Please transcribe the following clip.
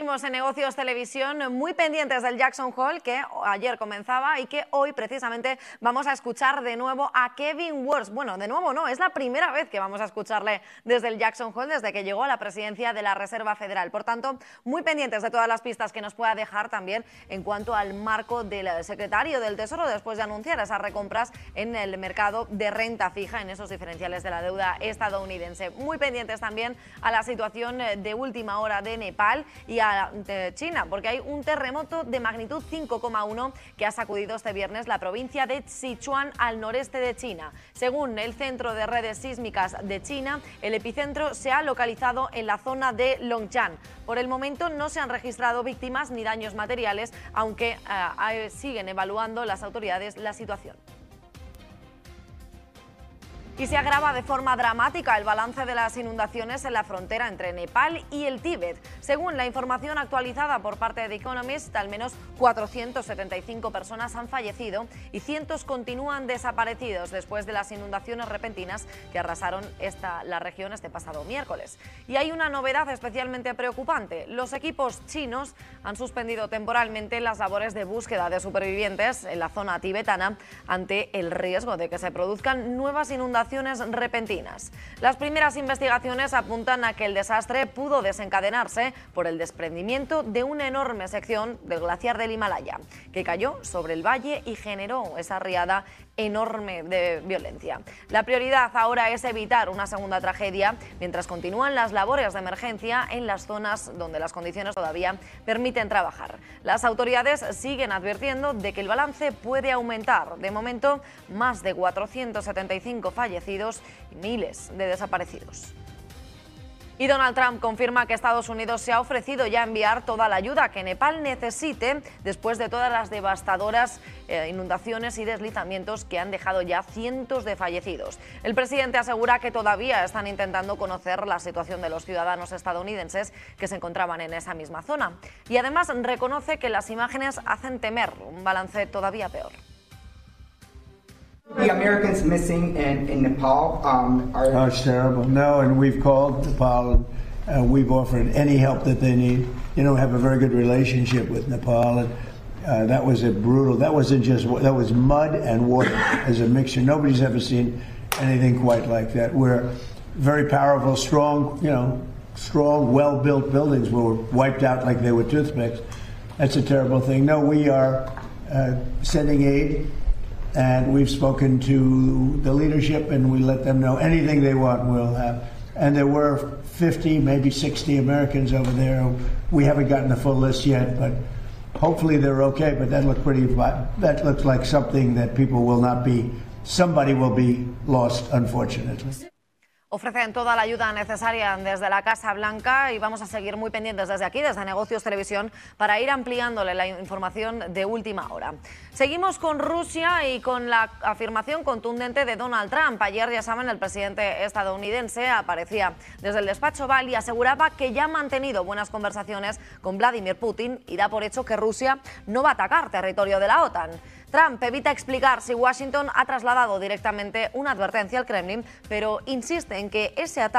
En Negocios Televisión, muy pendientes del Jackson Hole, que ayer comenzaba y que hoy precisamente vamos a escuchar de nuevo a Kevin Walsh. Bueno, de nuevo no, es la primera vez que vamos a escucharle desde el Jackson Hole, desde que llegó a la presidencia de la Reserva Federal. Por tanto, muy pendientes de todas las pistas que nos pueda dejar también en cuanto al marco del secretario del Tesoro después de anunciar esas recompras en el mercado de renta fija, en esos diferenciales de la deuda estadounidense. Muy pendientes también a la situación de última hora de Nepal y a China, porque hay un terremoto de magnitud 5,1 que ha sacudido este viernes la provincia de Sichuan al noreste de China. Según el Centro de Redes Sísmicas de China, el epicentro se ha localizado en la zona de Longyan. Por el momento no se han registrado víctimas ni daños materiales, aunque siguen evaluando las autoridades la situación. Y se agrava de forma dramática el balance de las inundaciones en la frontera entre Nepal y el Tíbet. Según la información actualizada por parte de The Economist, al menos 475 personas han fallecido y cientos continúan desaparecidos después de las inundaciones repentinas que arrasaron la región este pasado miércoles. Y hay una novedad especialmente preocupante. Los equipos chinos han suspendido temporalmente las labores de búsqueda de supervivientes en la zona tibetana ante el riesgo de que se produzcan nuevas inundaciones repentinas. Las primeras investigaciones apuntan a que el desastre pudo desencadenarse por el desprendimiento de una enorme sección del glaciar del Himalaya, que cayó sobre el valle y generó esa riada enorme de violencia. La prioridad ahora es evitar una segunda tragedia, mientras continúan las labores de emergencia en las zonas donde las condiciones todavía permiten trabajar. Las autoridades siguen advirtiendo de que el balance puede aumentar. De momento, más de 475 fallecidos y miles de desaparecidos. Y Donald Trump confirma que Estados Unidos se ha ofrecido ya enviar toda la ayuda que Nepal necesite después de todas las devastadoras inundaciones y deslizamientos que han dejado ya cientos de fallecidos. El presidente asegura que todavía están intentando conocer la situación de los ciudadanos estadounidenses que se encontraban en esa misma zona. Y además reconoce que las imágenes hacen temer un balance todavía peor. The Americans missing in Nepal are... Oh, it's terrible. No, and we've called Nepal and we've offered any help that they need. You know, we have a very good relationship with Nepal, and that was that was mud and water as a mixture. Nobody's ever seen anything quite like that. We're very powerful, strong, well-built buildings were wiped out like they were toothpicks. That's a terrible thing. No, we are sending aid. And we've spoken to the leadership and we let them know anything they want we'll have. And there were 50, maybe 60 Americans over there. We haven't gotten the full list yet, but hopefully they're okay. But that looks like something that somebody will be lost, unfortunately. Ofrecen toda la ayuda necesaria desde la Casa Blanca y vamos a seguir muy pendientes desde aquí, desde Negocios Televisión, para ir ampliándole la información de última hora. Seguimos con Rusia y con la afirmación contundente de Donald Trump. Ayer, ya saben, el presidente estadounidense aparecía desde el despacho Oval y aseguraba que ya ha mantenido buenas conversaciones con Vladimir Putin y da por hecho que Rusia no va a atacar territorio de la OTAN. Trump evita explicar si Washington ha trasladado directamente una advertencia al Kremlin, pero insiste en que ese ataque